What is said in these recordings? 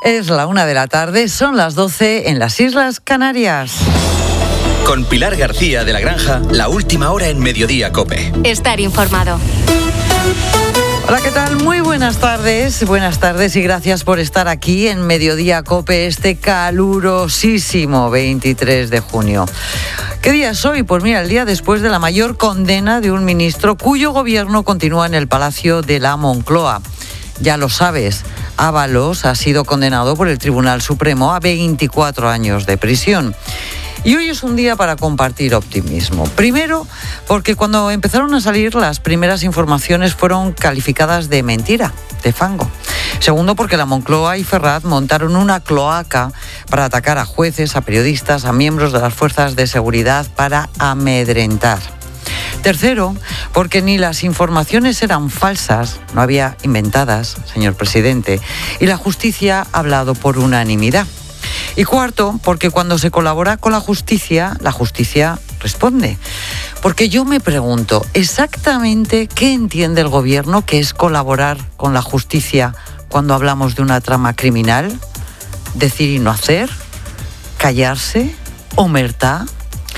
Es la 1 de la tarde, son las 12 en las Islas Canarias. Con Pilar García de la Granja, la última hora en Mediodía COPE. Estar informado. Hola, ¿qué tal? Muy buenas tardes y gracias por estar aquí en Mediodía COPE este calurosísimo 23 de junio. ¿Qué día es hoy? Pues mira, el día después de la mayor condena de un ministro cuyo gobierno continúa en el Palacio de la Moncloa. Ya lo sabes, Ábalos ha sido condenado por el Tribunal Supremo a 24 años de prisión. Y hoy es un día para compartir optimismo. Primero, porque cuando empezaron a salir las primeras informaciones fueron calificadas de mentira, de fango. Segundo, porque la Moncloa y Ferraz montaron una cloaca para atacar a jueces, a periodistas, a miembros de las fuerzas de seguridad para amedrentar. Tercero, porque ni las informaciones eran falsas, no había inventadas, señor presidente, y la justicia ha hablado por unanimidad. Y cuarto, porque cuando se colabora con la justicia responde. Porque yo me pregunto, ¿exactamente qué entiende el gobierno que es colaborar con la justicia cuando hablamos de una trama criminal? ¿Decir y no hacer? ¿Callarse? ¿Omertá?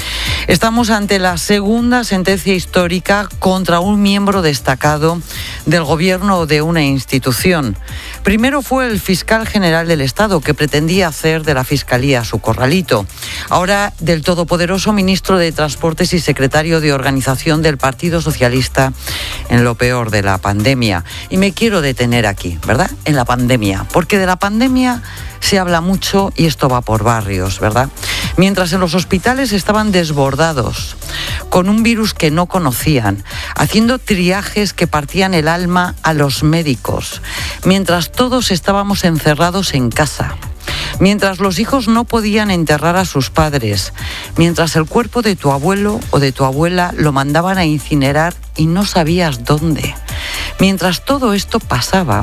Estamos ante la segunda sentencia histórica contra un miembro destacado del gobierno de una institución. Primero fue el fiscal general del Estado, que pretendía hacer de la Fiscalía su corralito. Ahora del todopoderoso ministro de Transportes y secretario de Organización del Partido Socialista en lo peor de la pandemia. Y me quiero detener aquí, ¿verdad? En la pandemia, porque de la pandemia se habla mucho y esto va por barrios, ¿verdad? Mientras en los hospitales estaban desbordados, con un virus que no conocían, haciendo triajes que partían el alma a los médicos, mientras todos estábamos encerrados en casa, mientras los hijos no podían enterrar a sus padres, mientras el cuerpo de tu abuelo o de tu abuela lo mandaban a incinerar y no sabías dónde. Mientras todo esto pasaba,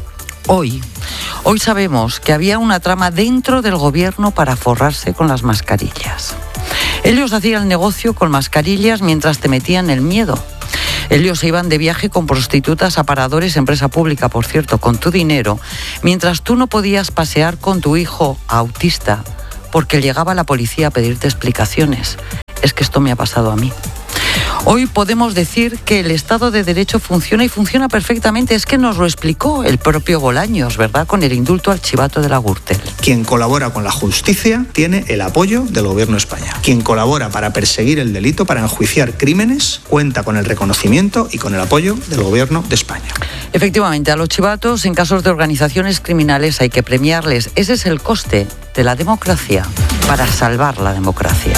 Hoy sabemos que había una trama dentro del gobierno para forrarse con las mascarillas. Ellos hacían negocio con mascarillas mientras te metían el miedo. Ellos se iban de viaje con prostitutas a paradores, empresa pública, por cierto, con tu dinero, mientras tú no podías pasear con tu hijo autista porque llegaba la policía a pedirte explicaciones. Es que esto me ha pasado a mí. Hoy podemos decir que el Estado de Derecho funciona y funciona perfectamente. Es que nos lo explicó el propio Bolaños, ¿verdad? Con el indulto al chivato de la Gürtel. Quien colabora con la justicia tiene el apoyo del Gobierno de España. Quien colabora para perseguir el delito, para enjuiciar crímenes, cuenta con el reconocimiento y con el apoyo del Gobierno de España. Efectivamente, a los chivatos en casos de organizaciones criminales hay que premiarles. Ese es el coste de la democracia para salvar la democracia.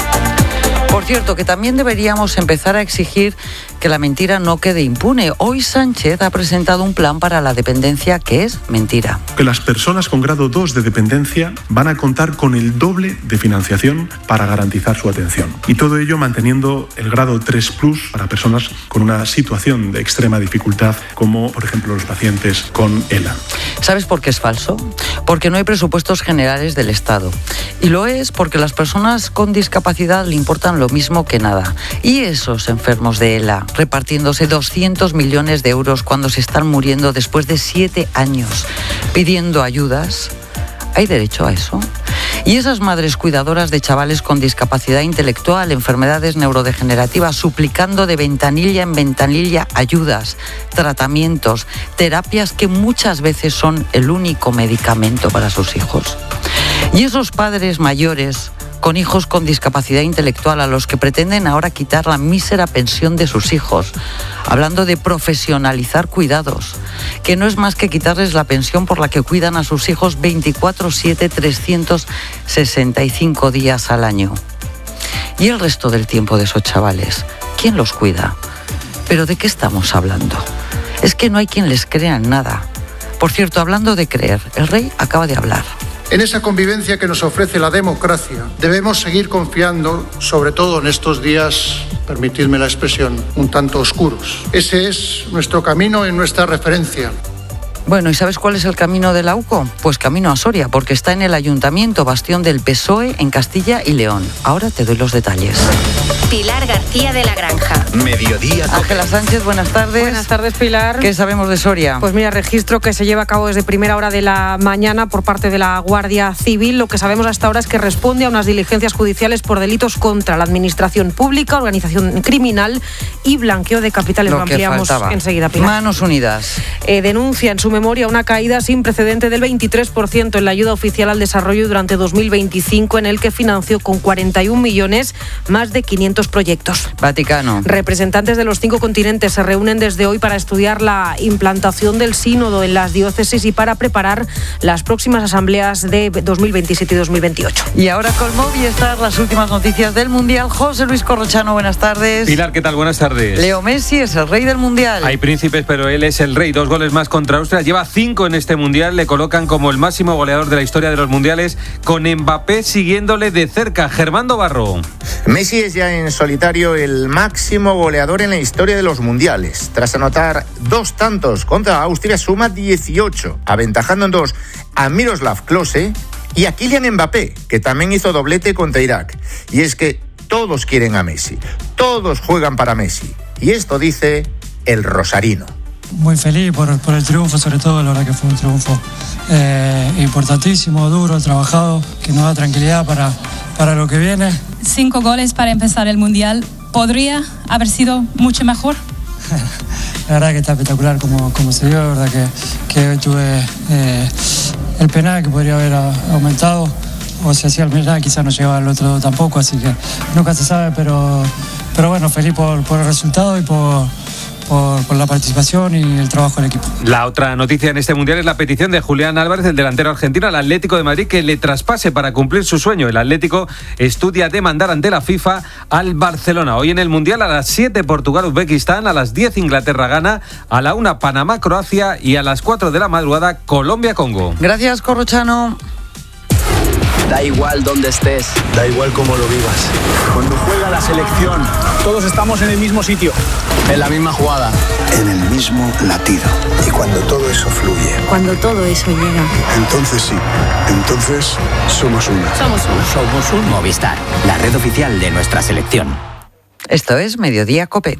Por cierto, que también deberíamos empezar a exigir que la mentira no quede impune. Hoy Sánchez ha presentado un plan para la dependencia que es mentira. Que las personas con grado 2 de dependencia van a contar con el doble de financiación para garantizar su atención. Y todo ello manteniendo el grado 3+ para personas con una situación de extrema dificultad, como por ejemplo los pacientes con ELA. ¿Sabes por qué es falso? Porque no hay presupuestos generales del Estado. Y lo es porque las personas con discapacidad le importan lo mismo que nada. Y esos enfermos de ELA repartiéndose 200 millones de euros cuando se están muriendo después de 7 años pidiendo ayudas. ¿Hay derecho a eso? Y esas madres cuidadoras de chavales con discapacidad intelectual, enfermedades neurodegenerativas, suplicando de ventanilla en ventanilla ayudas, tratamientos, terapias que muchas veces son el único medicamento para sus hijos. Y esos padres mayores con hijos con discapacidad intelectual a los que pretenden ahora quitar la mísera pensión de sus hijos, hablando de profesionalizar cuidados, que no es más que quitarles la pensión por la que cuidan a sus hijos 24/7, 365 días al año. Y el resto del tiempo de esos chavales, ¿quién los cuida? ¿Pero de qué estamos hablando? Es que no hay quien les crea en nada. Por cierto, hablando de creer, el rey acaba de hablar. En esa convivencia que nos ofrece la democracia, debemos seguir confiando, sobre todo en estos días, permitidme la expresión, un tanto oscuros. Ese es nuestro camino y nuestra referencia. Bueno, ¿y sabes cuál es el camino de la UCO? Pues camino a Soria, porque está en el Ayuntamiento, bastión del PSOE en Castilla y León. Ahora te doy los detalles. Pilar García de la Granja. Mediodía Cope. Ángela Sánchez, buenas tardes. Buenas tardes, Pilar. ¿Qué sabemos de Soria? Pues mira, registro que se lleva a cabo desde primera hora de la mañana por parte de la Guardia Civil. Lo que sabemos hasta ahora es que responde a unas diligencias judiciales por delitos contra la administración pública, organización criminal y blanqueo de capitales. Lo ampliamos enseguida, Pilar. Manos Unidas. Denuncia en su memoria una caída sin precedente del 23% en la ayuda oficial al desarrollo durante 2025, en el que financió con 41 millones más de 500 proyectos. Vaticano. Representantes de los 5 continentes se reúnen desde hoy para estudiar la implantación del sínodo en las diócesis y para preparar las próximas asambleas de 2027 y 2028. Y ahora con Movistar, las últimas noticias del Mundial. José Luis Corrochano, buenas tardes. Pilar, ¿qué tal? Buenas tardes. Leo Messi es el rey del Mundial. Hay príncipes, pero él es el rey. 2 goles más contra Austria. Lleva 5 en este Mundial. Le colocan como el máximo goleador de la historia de los Mundiales, con Mbappé siguiéndole de cerca. Germando Barro. Messi es ya en solitario el máximo goleador en la historia de los Mundiales. Tras anotar 2 tantos contra Austria, suma 18, aventajando en 2 a Miroslav Klose y a Kylian Mbappé, que también hizo doblete contra Irak. Y es que todos quieren a Messi, todos juegan para Messi. Y esto dice el rosarino. Muy feliz por el triunfo, sobre todo. La verdad que fue un triunfo importantísimo, duro, trabajado, que nos da tranquilidad para lo que viene. 5 goles para empezar el Mundial. ¿Podría haber sido mucho mejor? La verdad que está espectacular como se dio. La verdad que hoy tuve el penal que podría haber aumentado, o si hacía el penal quizás no llegaba al otro tampoco, así que nunca se sabe, pero bueno, feliz por el resultado y por la participación y el trabajo del equipo. La otra noticia en este Mundial es la petición de Julián Álvarez, el delantero argentino, al Atlético de Madrid, que le traspase para cumplir su sueño. El Atlético estudia demandar ante la FIFA al Barcelona. Hoy en el Mundial, a las 7 Portugal-Uzbekistán, a las 10 Inglaterra-Ghana, a la 1 Panamá-Croacia y a las 4 de la madrugada Colombia-Congo. Gracias, Corrochano. Da igual donde estés, da igual cómo lo vivas. Cuando juega la selección, todos estamos en el mismo sitio, en la misma jugada, en el mismo latido. Y cuando todo eso fluye, cuando todo eso llega, entonces sí, entonces somos uno. Somos un Movistar, la red oficial de nuestra selección. Esto es Mediodía Cope.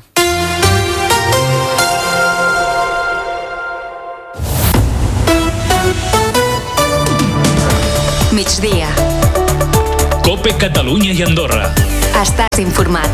Migdia. Cope Catalunya i Andorra. Estàs informat.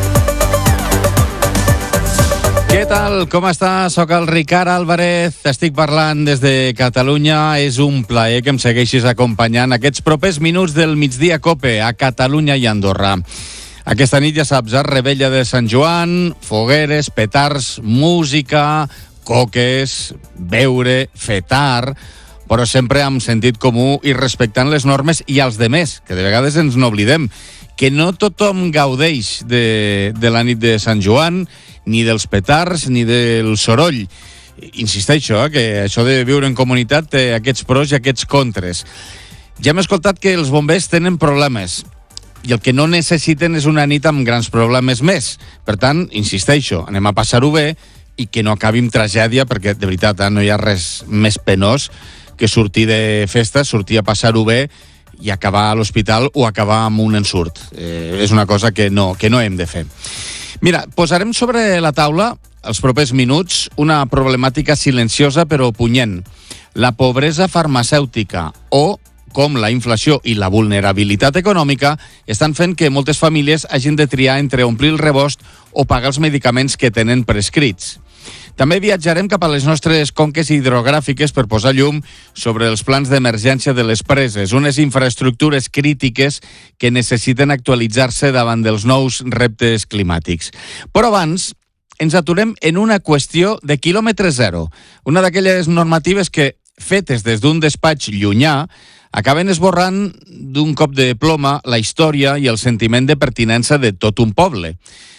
Què tal? Com estàs? Soc el Ricard Álvarez, estic parlant des de Catalunya. És un plaer que em segueixis acompanyant aquests propers minuts del Migdia Cope a Catalunya i Andorra. Aquesta nit, ja saps, Rebella de Sant Joan, fogueres, petards, música, coques, beure, fetar, però sempre amb sentit comú i respectant les normes i els demés, que de vegades ens n'oblidem, que no tothom gaudeix de la nit de Sant Joan, ni dels petards, ni del soroll. Insisteixo, que això de viure en comunitat té aquests pros i aquests contres. Ja hem escoltat que els bombers tenen problemes, i el que no necessiten és una nit amb grans problemes més. Per tant, insisteixo, anem a passar-ho bé i que no acabi amb tragèdia, perquè de veritat no hi ha res més penós que sortir de festa, sortir a passar-ho bé i acabar a l'hospital o acabar amb un ensurt. És una cosa que no hem de fer. Mira, posarem sobre la taula els propers minuts una problemàtica silenciosa però punyent. La pobresa farmacèutica o com la inflació i la vulnerabilitat econòmica estan fent que moltes famílies hagin de triar entre omplir el rebost o pagar els medicaments que tenen prescrits. També viatjarem cap a les nostres conques hidrogràfiques per posar llum sobre els plans d'emergència de les preses, unes infraestructures crítiques que necessiten actualitzar-se davant dels nous reptes climàtics. Però abans ens aturem en una qüestió de quilòmetre zero, una d'aquelles normatives que, fetes des d'un despatx llunyà, acaben esborrant d'un cop de ploma la història i el sentiment de pertinença de tot un poble.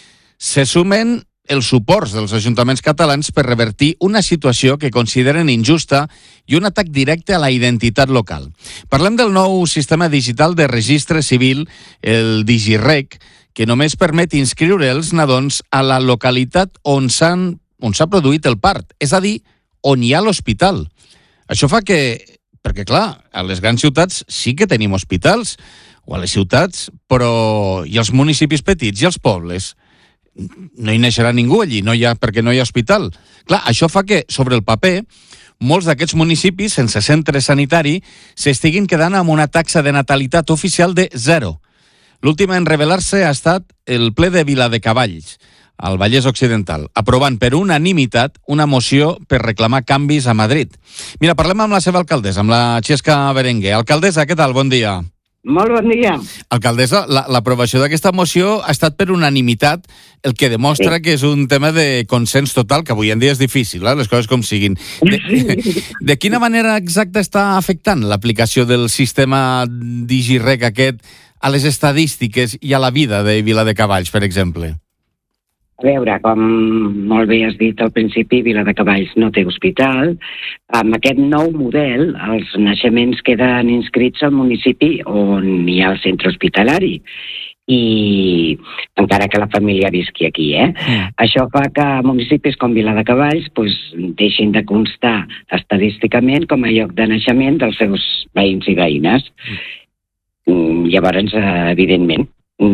Se sumen els suports dels ajuntaments catalans per revertir una situació que consideren injusta i un atac directe a la identitat local. Parlem del nou sistema digital de registre civil, el DigiRec, que només permet inscriure els nadons a la localitat on s'ha produït el part, és a dir, on hi ha l'hospital. Això fa que, perquè clar, a les grans ciutats sí que tenim hospitals, o a les ciutats, però i els municipis petits i els pobles? No hi neixerà ningú allí, perquè no hi ha hospital. Clar, això fa que, sobre el paper, molts d'aquests municipis, sense centre sanitari, s'estiguin quedant amb una taxa de natalitat oficial de 0. L'última en revelar-se ha estat el ple de Viladecavalls, al Vallès Occidental, aprovant per unanimitat una moció per reclamar canvis a Madrid. Mira, parlem amb la seva alcaldessa, amb la Xesca Berenguer. Alcaldessa, què tal? Bon dia. Molt bon dia. Alcaldessa, l'aprovació d'aquesta moció ha estat per unanimitat, el que demostra que és un tema de consens total, que avui en dia és difícil, les coses com siguin. De quina manera exacta està afectant l'aplicació del sistema DigiRec aquest a les estadístiques i a la vida de Viladecavalls, per exemple? A veure, com molt bé has dit al principi, Viladecavalls no té hospital. Amb aquest nou model, els naixements queden inscrits al municipi on hi ha el centre hospitalari. I encara que la família visqui aquí, Això fa que municipis com Viladecavalls deixin de constar estadísticament com a lloc de naixement dels seus veïns i veïnes. Llavors, evidentment,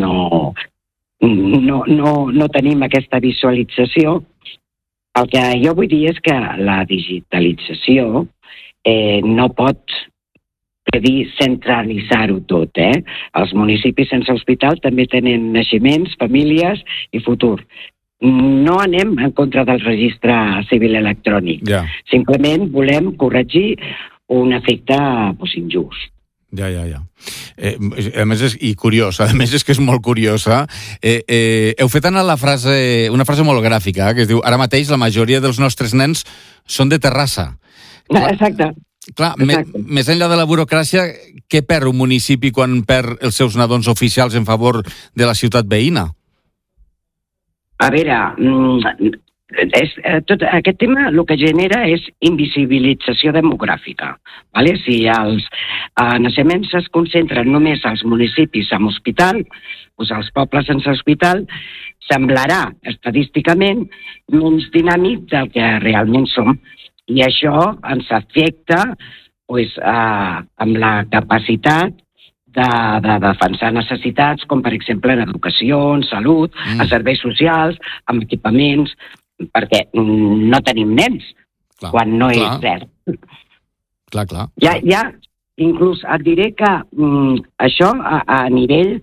no tenim aquesta visualització. El que jo vull dir és que la digitalització no pot dir centralitzar-ho tot. Els municipis sense hospital també tenen naixements, famílies i futur. No anem en contra del registre civil electrònic. Simplement volem corregir un efecte injust. Ja. A més, i curiós, a més és que és molt curiosa. Heu fet anar una frase molt gràfica, que es diu: ara mateix la majoria dels nostres nens són de Terrassa. Exacte. Clar, més enllà de la burocràcia, què perd un municipi quan perd els seus nadons oficials en favor de la ciutat veïna? A veure, tot aquest tema el que genera és invisibilització demogràfica. Si els naixements es concentren només als municipis amb hospital, als pobles sense hospital, semblarà estadísticament menys dinàmic del que realment som. I això ens afecta amb la capacitat de defensar necessitats com, per exemple, en educació, en salut, en serveis socials, en equipaments, perquè no tenim nens, quan no és cert. Clar. Ja, inclús et diré que això a nivell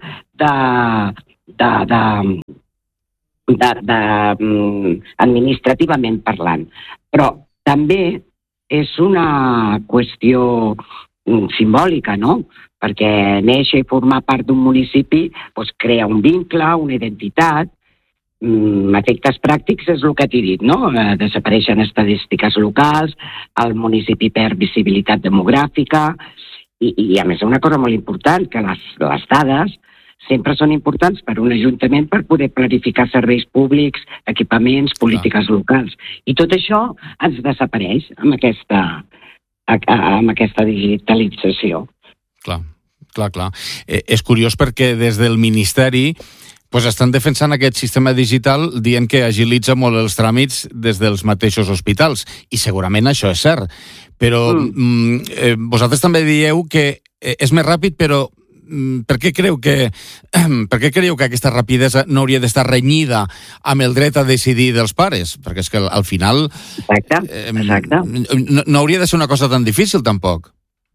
administrativament parlant, però també és una qüestió simbòlica, no? Perquè néixer i formar part d'un municipi crea un vincle, una identitat. Efectes pràctics és el que t'he dit, no? Desapareixen estadístiques locals, el municipi perd visibilitat demogràfica i a més una cosa molt important, que les dades sempre són importants per un ajuntament per poder planificar serveis públics, equipaments, polítiques locals. I tot això ens desapareix amb aquesta digitalització. Clar. És curiós perquè des del Ministeri estan defensant aquest sistema digital dient que agilitza molt els tràmits des dels mateixos hospitals. I segurament això és cert. Però vosaltres també dieu que és més ràpid, però per què creieu que aquesta rapidesa no hauria d'estar renyida amb el dret a decidir dels pares? Perquè és que al final no hauria de ser una cosa tan difícil, tampoc.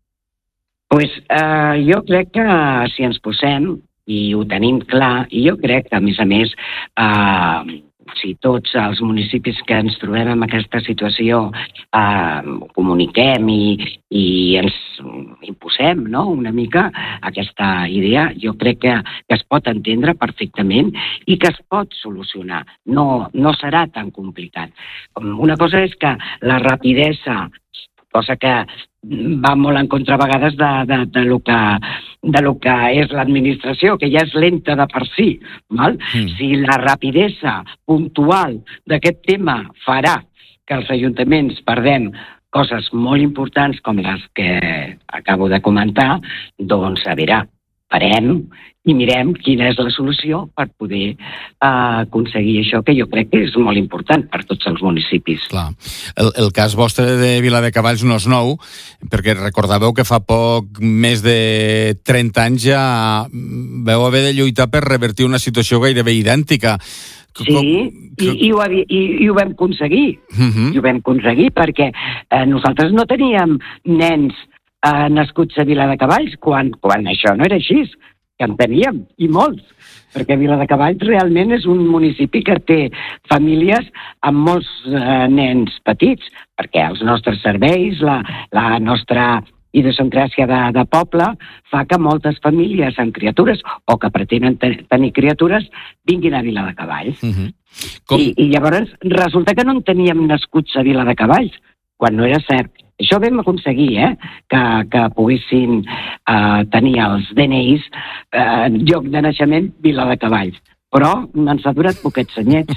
Jo crec que si ens posem i ho tenim clar, i jo crec que, a més, si tots els municipis que ens trobem en aquesta situació comuniquem i ens imposem una mica aquesta idea, jo crec que es pot entendre perfectament i que es pot solucionar. No serà tan complicat. Una cosa és que la rapidesa, cosa que va molt en contra a vegades de lo que és l'administració, que ja és lenta de per si. Si la rapidesa puntual d'aquest tema farà que els ajuntaments perdem coses molt importants com les que acabo de comentar, doncs, a veure, farem i mirem quina és la solució per poder aconseguir això, que jo crec que és molt important per tots els municipis. Clar. El cas vostre de Viladecavalls no és nou, perquè recordàveu que fa poc més de 30 anys ja veu haver de lluitar per revertir una situació gairebé idèntica. Sí, i ho vam aconseguir. I ho vam aconseguir perquè nosaltres no teníem nens nascuts a Viladecavalls quan això no era així, que en teníem, i molts, perquè Viladecavalls realment és un municipi que té famílies amb molts nens petits, perquè els nostres serveis, la nostra idiosincràsia de poble fa que moltes famílies amb criatures o que pretenen tenir criatures vinguin a Viladecavalls. I llavors resulta que no en teníem nascuts a Viladecavalls, quan no era cert. Això vam aconseguir, que poguessin tenir els DNIs lloc de naixement Viladecavalls. Però ens ha durat poquets anyets.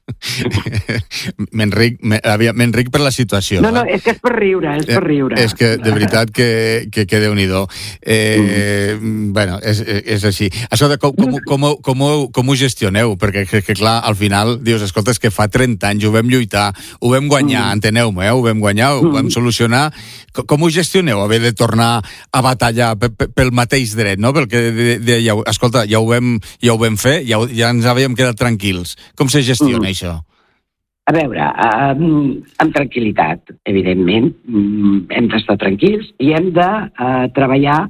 M'enric per la situació. No, és que és per riure, És que, de veritat, que Déu-n'hi-do. Bueno, és així. Això de com ho gestioneu? Perquè, clar, al final, dius, escolta, és que fa 30 anys ho vam lluitar, ho vam guanyar, enteneu-me, ho vam guanyar, ho vam solucionar. Com ho gestioneu? Haver de tornar a batallar pel mateix dret, no? Perquè dèieu, escolta, ja ho vam fer, ja ens havíem quedat tranquils. Com se gestiona això? A veure, amb tranquil·litat, evidentment. Hem d'estar tranquils i hem de treballar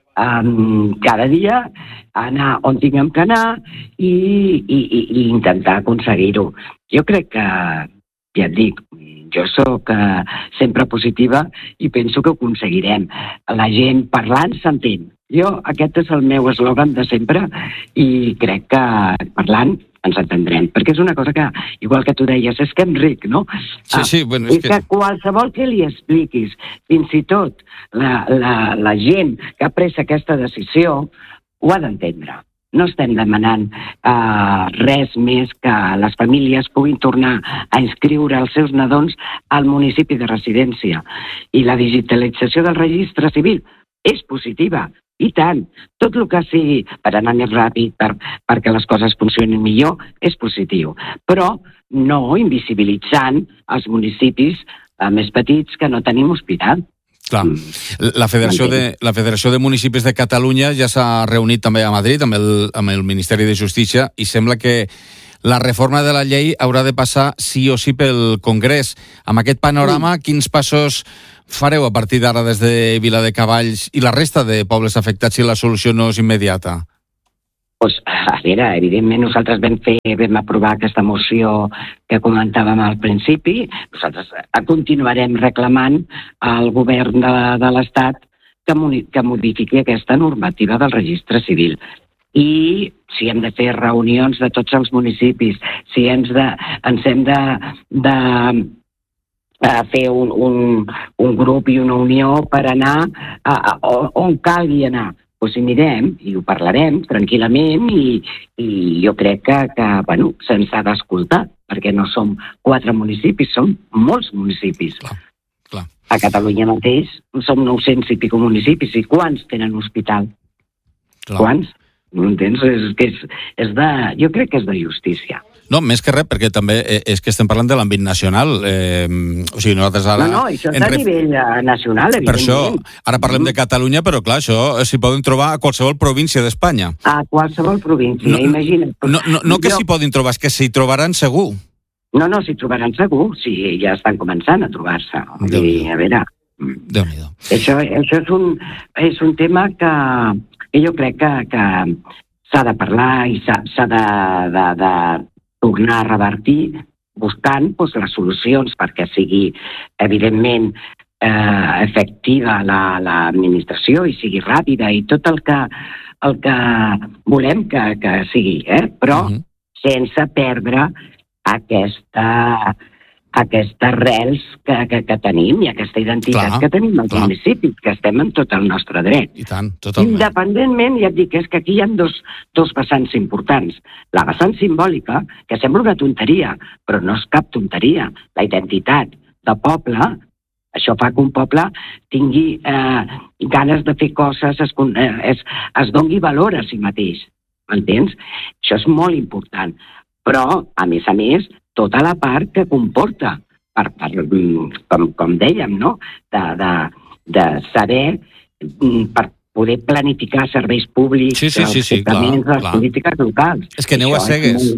cada dia, anar on tinguem que anar i intentar aconseguir-ho. Jo crec que, ja et dic, jo soc sempre positiva i penso que ho aconseguirem. La gent parlant s'entén. Aquest és el meu eslògan de sempre i crec que parlant ens entendrem, perquè és una cosa que, igual que tu deies, és que Enric, no? Sí, bueno, és que qualsevol que li expliquis, fins i tot la gent que ha pres aquesta decisió, ho ha d'entendre. No estem demanant res més que les famílies puguin tornar a inscriure els seus nadons al municipi de residència. I la digitalització del registre civil és positiva, i tant. Tot el que sigui per anar més ràpid, perquè les coses funcionin millor, és positiu. Però no invisibilitzant els municipis més petits que no tenim hospital. Clar. La Federació de Municipis de Catalunya ja s'ha reunit també a Madrid amb el Ministeri de Justícia i sembla que la reforma de la llei haurà de passar sí o sí pel Congrés. Amb aquest panorama, quins passos fareu a partir d'ara des de Viladecavalls i la resta de pobles afectats si la solució no és immediata? Pues, a veure, evidentment nosaltres vam aprovar aquesta moció que comentàvem al principi. Nosaltres continuarem reclamant al govern de l'Estat que modifiqui aquesta normativa del registre civil. I si hem de fer reunions de tots els municipis, si ens hem de fer un grup i una unió per anar on calgui anar, doncs hi anirem i ho parlarem tranquil·lament i jo crec que bueno, se'ns ha d'escoltar, perquè no som 4 municipis, som molts municipis. Clar. A Catalunya mateix som 900 i pico municipis, i quants tenen hospital? Clar. Quants? No entens? Jo crec que és de justícia. No, més que res, perquè també és que estem parlant de l'àmbit nacional. O sigui, nosaltres ara... No, això és a nivell nacional, evidentment. Per això, ara parlem de Catalunya, però clar, això s'hi poden trobar a qualsevol província d'Espanya. A qualsevol província, imagina't. No que s'hi podin trobar, és que s'hi trobaran segur. No, s'hi trobaran segur, sí, ja estan començant a trobar-se. A veure... Déu-n'hi-do. Això és un tema que jo crec que s'ha de parlar i s'ha de tornar a revertir buscant les solucions perquè sigui, evidentment, efectiva l'administració i sigui ràpida i tot el que volem que sigui, però sense perdre aquestes arrels que tenim i aquesta identitat que tenim als municipis, que estem en tot el nostre dret. I tant, totalment. Independentment, ja et dic, és que aquí hi ha dos vessants importants. La vessant simbòlica, que sembla una tonteria, però no és cap tonteria. La identitat de poble Això fa que un poble tingui ganes de fer coses, es doni valor a si mateix, m'entens? Això és molt important. Però, a més, tota la part que comporta, com dèiem, no? De saber, per poder planificar serveis públics, sí, les polítiques locals. És que aneu a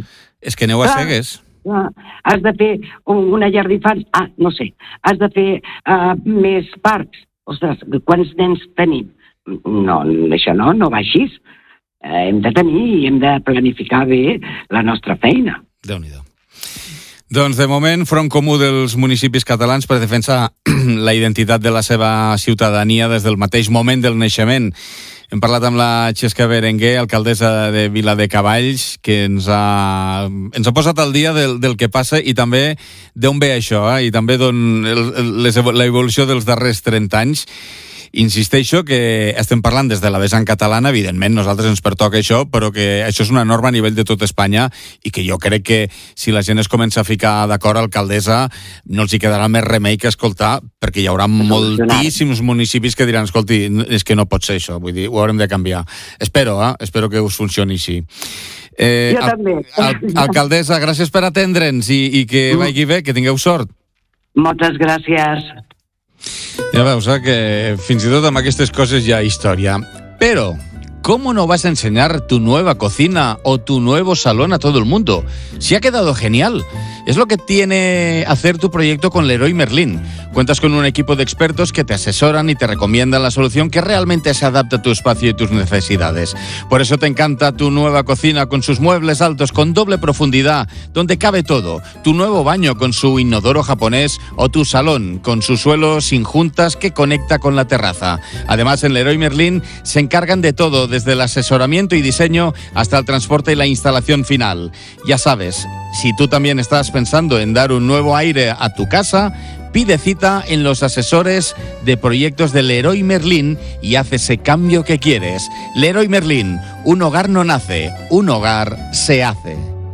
cegues. Has de fer una llar d'infants? No sé. Has de fer més parcs? Ostres, quants nens tenim? No, això no va així. Hem de tenir i hem de planificar bé la nostra feina. Déu-n'hi-do. Doncs, de moment, Front Comú dels municipis catalans per defensar la identitat de la seva ciutadania des del mateix moment del naixement. Hem parlat amb la Xesca Berenguer, alcaldessa de Viladecavalls, que ens ha posat al dia del que passa i també d'on ve això, i també l'evolució dels darrers 30 anys. Insisteixo que estem parlant des de la vessant catalana, evidentment, nosaltres ens pertoca això, però que això és una norma a nivell de tot Espanya i que jo crec que si la gent es comença a ficar d'acord, alcaldessa, no els hi quedarà més remei que escoltar, perquè hi haurà moltíssims municipis que diran, escolti, és que no pot ser això, vull dir, ho haurem de canviar. Espero que us funcioni així. Jo també. Alcaldessa, gràcies per atendre'ns i que vagi bé, que tingueu sort. Moltes gràcies. Ja veus, que fins i tot amb aquestes coses hi ha història. Pero, ¿cómo no vas a enseñar tu nueva cocina o tu nuevo salón a todo el mundo? Si ha quedado genial. Es lo que tiene hacer tu proyecto con Leroy Merlin. Cuentas con un equipo de expertos que te asesoran y te recomiendan la solución que realmente se adapta a tu espacio y tus necesidades. Por eso te encanta tu nueva cocina con sus muebles altos con doble profundidad, donde cabe todo. Tu nuevo baño con su inodoro japonés o tu salón con su suelo sin juntas que conecta con la terraza. Además, en Leroy Merlin se encargan de todo, desde el asesoramiento y diseño hasta el transporte y la instalación final. Ya sabes, si tú también estás pensando en dar un nuevo aire a tu casa, pide cita en los asesores de proyectos de Leroy Merlin y haz ese cambio que quieres. Leroy Merlin, un hogar no nace, un hogar se hace.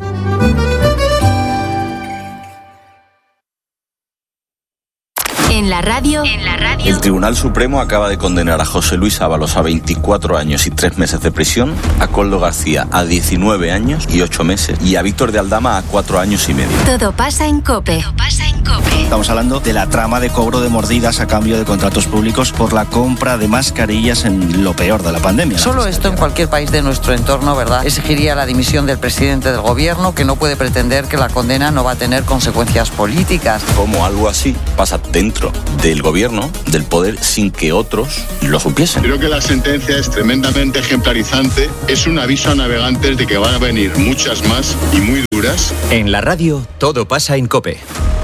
En la radio. El Tribunal Supremo acaba de condenar a José Luis Ábalos a 24 años y 3 meses de prisión, a Koldo García a 19 años y 8 meses y a Víctor de Aldama a 4 años y medio. Todo pasa en COPE. Estamos hablando de la trama de cobro de mordidas a cambio de contratos públicos por la compra de mascarillas en lo peor de la pandemia. Solo esto en cualquier país de nuestro entorno, ¿verdad?, exigiría la dimisión del presidente del gobierno, que no puede pretender que la condena no va a tener consecuencias políticas. Como algo así pasa dentro del gobierno, del poder, sin que otros lo supiesen. Creo que la sentencia es tremendamente ejemplarizante. Es un aviso a navegantes de que van a venir muchas más y muy duras. En la radio, todo pasa en COPE.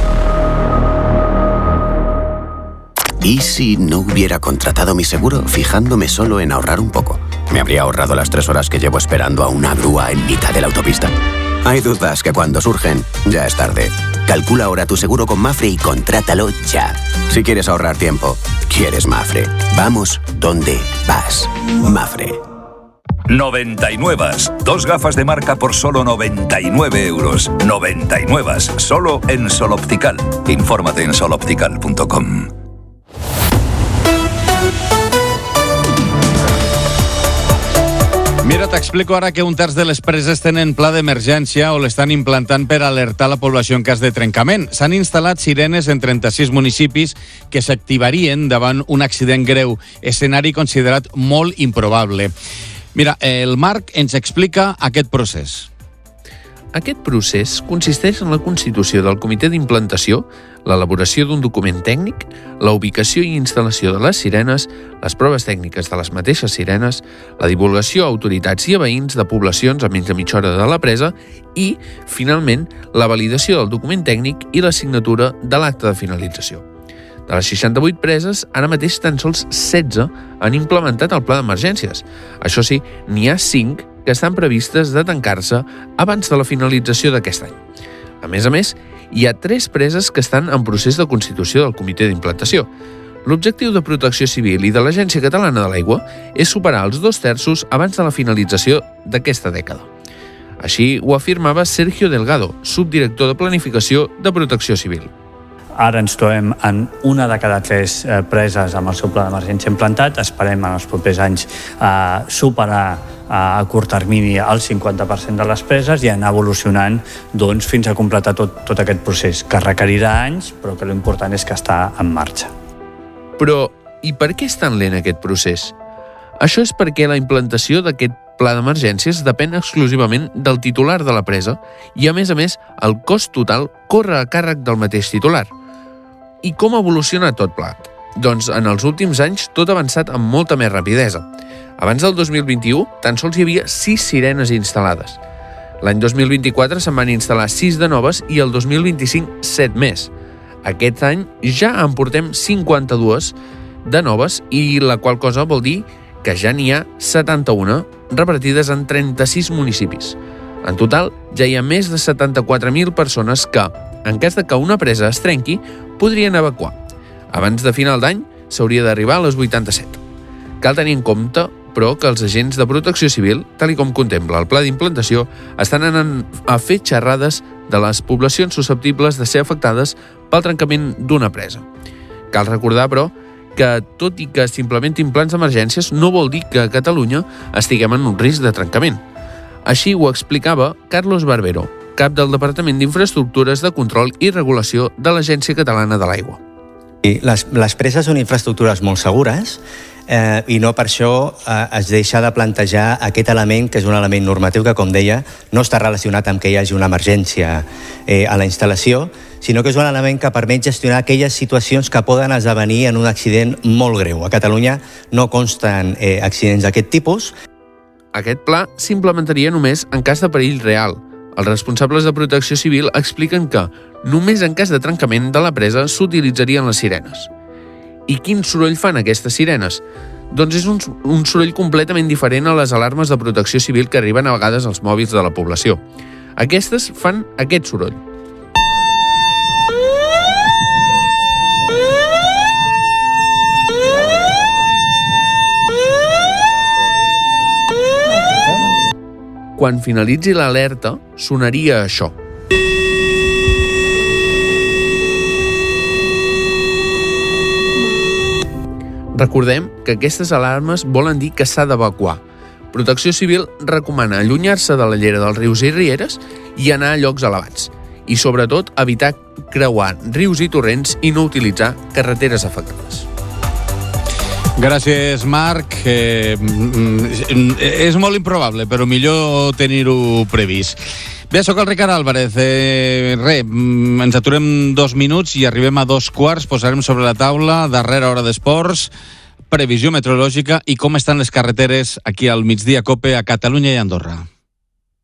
¿Y si no hubiera contratado mi seguro fijándome solo en ahorrar un poco? ¿Me habría ahorrado las 3 horas que llevo esperando a una grúa en mitad de la autopista? Hay dudas que cuando surgen, ya es tarde. Calcula ahora tu seguro con Mafre y contrátalo ya. Si quieres ahorrar tiempo, quieres Mafre. Vamos donde vas. Mafre. 99. 2 gafas de marca por solo 99 euros. 99. Solo en Sol Optical. Infórmate en soloptical.com. Mira, t'explico ara que un terç de les preses tenen pla d'emergència o l'estan implantant per alertar la població en cas de trencament. S'han instal·lat sirenes en 36 municipis que s'activarien davant un accident greu, escenari considerat molt improbable. Mira, el Marc ens explica aquest procés. Aquest procés consisteix en la constitució del comitè d'implantació, l'elaboració d'un document tècnic, la ubicació i instal·lació de les sirenes, les proves tècniques de les mateixes sirenes, la divulgació a autoritats i a veïns de poblacions a menys de mitja hora de la presa i, finalment, la validació del document tècnic i la signatura de l'acte de finalització. De les 68 preses, ara mateix tan sols 16 han implementat el pla d'emergències. Això sí, n'hi ha 5 que estan previstes de tancar-se abans de la finalització d'aquest any. A més, hi ha 3 preses que estan en procés de constitució del comitè d'implantació. L'objectiu de Protecció Civil i de l'Agència Catalana de l'Aigua és superar els 2/3 abans de la finalització d'aquesta dècada. Així ho afirmava Sergio Delgado, subdirector de Planificació de Protecció Civil. Ara ens trobem en una de cada 3 preses amb el seu pla d'emergència implantat. Esperem en els propers anys superar a curt termini el 50% de les preses i anar evolucionant fins a completar tot aquest procés, que requerirà anys, però que l'important és que està en marxa. Però, i per què és tan lent aquest procés? Això és perquè la implantació d'aquest pla d'emergències depèn exclusivament del titular de la presa i, a més, el cost total corre a càrrec del mateix titular. I com ha evolucionat tot plat? Doncs en els últims anys tot ha avançat amb molta més rapidesa. Abans del 2021 tan sols hi havia 6 sirenes instal·lades. L'any 2024 se'n van instal·lar 6 de noves i el 2025 7 més. Aquest any ja en portem 52 de noves i la qual cosa vol dir que ja n'hi ha 71 repartides en 36 municipis. En total, ja hi ha més de 74.000 persones que, en cas de que una presa es trenqui, podrien evacuar. Abans de final d'any, s'hauria d'arribar a les 87. Cal tenir en compte, però, que els agents de protecció civil, tal com contempla el pla d'implantació, estan anant a fer xerrades de les poblacions susceptibles de ser afectades pel trencament d'una presa. Cal recordar, però, que tot i que s'implementin plans d'emergències no vol dir que a Catalunya estiguem en un risc de trencament. Així ho explicava Carlos Barbero, cap del Departament d'Infraestructures de Control i Regulació de l'Agència Catalana de l'Aigua. Les preses són infraestructures molt segures i no per això es deixa de plantejar aquest element, que és un element normatiu que, com deia, no està relacionat amb que hi hagi una emergència a la instal·lació, sinó que és un element que permet gestionar aquelles situacions que poden esdevenir en un accident molt greu. A Catalunya no consten accidents d'aquest tipus. Aquest pla s'implementaria només en cas de perill real. Els responsables de protecció civil expliquen que només en cas de trencament de la presa s'utilitzarien les sirenes. I quin soroll fan aquestes sirenes? Doncs és un soroll completament diferent a les alarmes de protecció civil que arriben a vegades als mòbils de la població. Aquestes fan aquest soroll. Quan finalitzi l'alerta, sonaria això. Recordem que aquestes alarmes volen dir que s'ha d'evacuar. Protecció Civil recomana allunyar-se de la llera dels rius i rieres i anar a llocs elevats. I, sobretot, evitar creuar rius i torrents i no utilitzar carreteres afectades. Gràcies, Marc. És molt improbable, però millor tenir-ho previst. Bé, sóc el Ricard Álvarez. Ens aturem 2 minuts i arribem a 2:15. Posarem sobre la taula, darrera hora d'esports, previsió meteorològica i com estan les carreteres aquí al Migdia Cope a Catalunya i Andorra.